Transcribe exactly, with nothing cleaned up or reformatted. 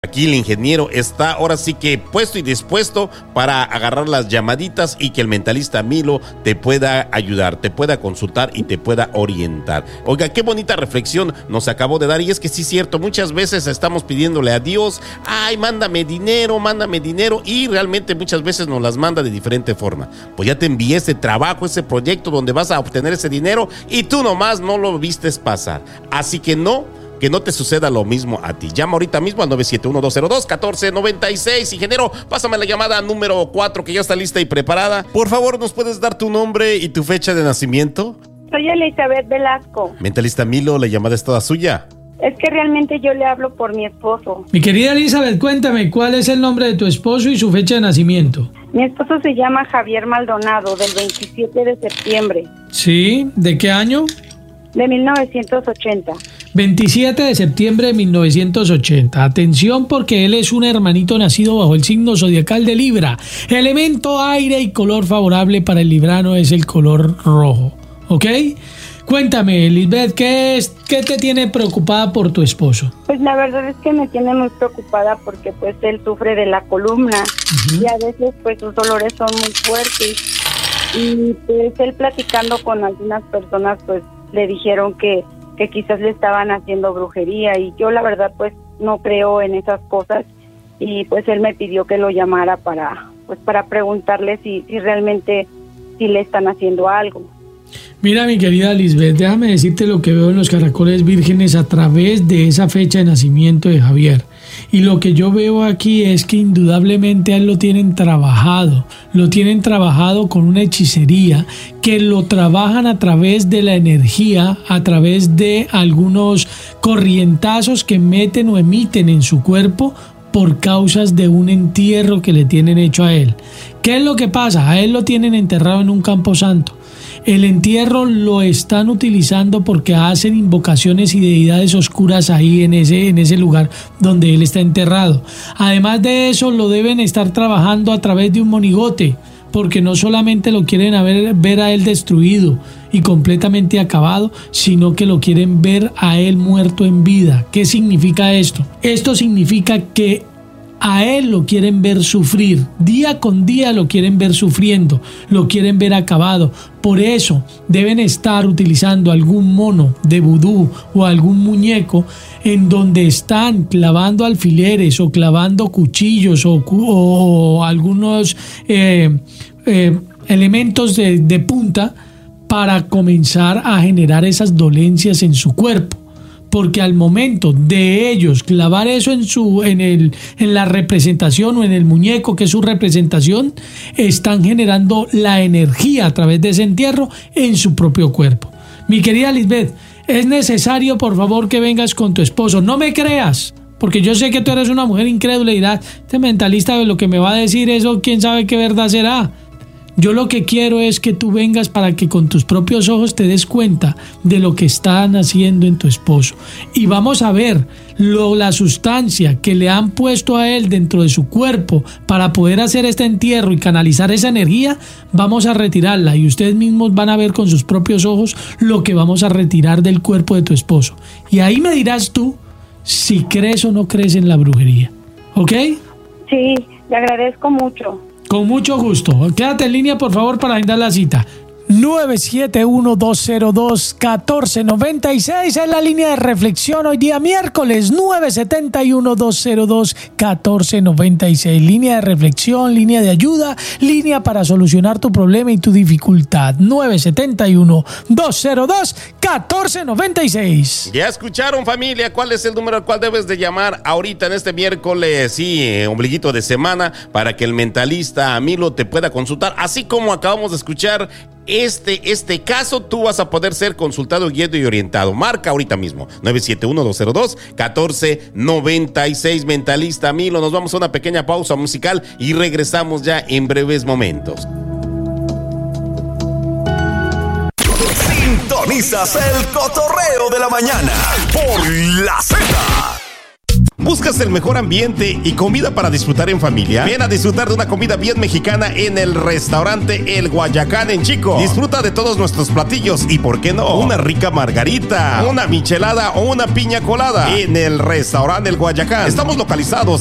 Aquí el ingeniero está ahora sí que puesto y dispuesto para agarrar las llamaditas y que el mentalista Milo te pueda ayudar, te pueda consultar y te pueda orientar. Oiga, qué bonita reflexión nos acabó de dar, y es que sí es cierto, muchas veces estamos pidiéndole a Dios, ay, mándame dinero, mándame dinero, y realmente muchas veces nos las manda de diferente forma. Pues ya te envié ese trabajo, ese proyecto donde vas a obtener ese dinero y tú nomás no lo vistes pasar. Así que no, que no te suceda lo mismo a ti. Llama ahorita mismo al nueve siete uno, dos cero dos, uno cuatro nueve seis. Ingeniero, pásame la llamada número cuatro, que ya está lista y preparada. Por favor, ¿nos puedes dar tu nombre y tu fecha de nacimiento? Soy Elizabeth Velasco. Mentalista Milo, la llamada es toda suya. Es que realmente yo le hablo por mi esposo. Mi querida Elizabeth, cuéntame, ¿cuál es el nombre de tu esposo y su fecha de nacimiento? Mi esposo se llama Javier Maldonado, del veintisiete de septiembre. ¿Sí? ¿De qué año? De mil novecientos ochenta. veintisiete de septiembre de mil novecientos ochenta. Atención, porque él es un hermanito nacido bajo el signo zodiacal de Libra. Elemento aire y color favorable para el librano es el color rojo. ¿Ok? Cuéntame, Lisbeth, ¿qué es, qué te tiene preocupada por tu esposo? Pues la verdad es que me tiene muy preocupada porque pues él sufre de la columna. Uh-huh. Y a veces pues sus dolores son muy fuertes. Y pues él platicando con algunas personas pues le dijeron que, que quizás le estaban haciendo brujería, y yo la verdad pues no creo en esas cosas, y pues él me pidió que lo llamara para pues para preguntarle si, si realmente si le están haciendo algo. Mira, mi querida Lisbeth, déjame decirte lo que veo en los caracoles vírgenes a través de esa fecha de nacimiento de Javier. Y lo que yo veo aquí es que indudablemente a él lo tienen trabajado, lo tienen trabajado con una hechicería, que lo trabajan a través de la energía, a través de algunos corrientazos que meten o emiten en su cuerpo por causas de un entierro que le tienen hecho a él. ¿Qué es lo que pasa? A él lo tienen enterrado en un campo santo. El entierro lo están utilizando porque hacen invocaciones y deidades oscuras ahí en ese, en ese lugar donde él está enterrado. Además de eso, lo deben estar trabajando a través de un monigote, porque no solamente lo quieren a ver, ver a él destruido y completamente acabado, sino que lo quieren ver a él muerto en vida. ¿Qué significa esto? Esto significa que a él lo quieren ver sufrir, día con día lo quieren ver sufriendo, lo quieren ver acabado. Por eso deben estar utilizando algún mono de vudú o algún muñeco en donde están clavando alfileres o clavando cuchillos o, o algunos eh, eh, elementos de, de punta para comenzar a generar esas dolencias en su cuerpo. Porque al momento de ellos clavar eso en su en el en la representación o en el muñeco, que es su representación, están generando la energía a través de ese entierro en su propio cuerpo. Mi querida Lisbeth, es necesario, por favor, que vengas con tu esposo. No me creas, porque yo sé que tú eres una mujer incrédula y dirás, este mentalista de lo que me va a decir eso, quién sabe qué verdad será. Yo lo que quiero es que tú vengas para que con tus propios ojos te des cuenta de lo que están haciendo en tu esposo. Y vamos a ver lo, la sustancia que le han puesto a él dentro de su cuerpo para poder hacer este entierro y canalizar esa energía. Vamos a retirarla y ustedes mismos van a ver con sus propios ojos lo que vamos a retirar del cuerpo de tu esposo. Y ahí me dirás tú si crees o no crees en la brujería. ¿Ok? Sí, le agradezco mucho. Con mucho gusto. Quédate en línea, por favor, para agendar la cita. nueve siete uno, dos cero dos, uno cuatro nueve seis es la línea de reflexión hoy día miércoles. Nueve siete uno, dos cero dos, uno cuatro nueve seis, línea de reflexión, línea de ayuda, línea para solucionar tu problema y tu dificultad. Nueve siete uno, dos cero dos, uno cuatro nueve seis. Ya escucharon, familia, cuál es el número al cual debes de llamar ahorita en este miércoles, sí, eh, ombliguito de semana, para que el mentalista Milo te pueda consultar, así como acabamos de escuchar Este, este caso. Tú vas a poder ser consultado, guiado y orientado. Marca ahorita mismo nueve siete uno, dos cero dos, uno cuatro nueve seis. Mentalista Milo, nos vamos a una pequeña pausa musical y regresamos ya en breves momentos. Sintonizas el cotorreo de la mañana por La Z. ¿Buscas el mejor ambiente y comida para disfrutar en familia? Ven a disfrutar de una comida bien mexicana en el restaurante El Guayacán en Chico. Disfruta de todos nuestros platillos y, ¿por qué no?, una rica margarita, una michelada o una piña colada en el restaurante El Guayacán. Estamos localizados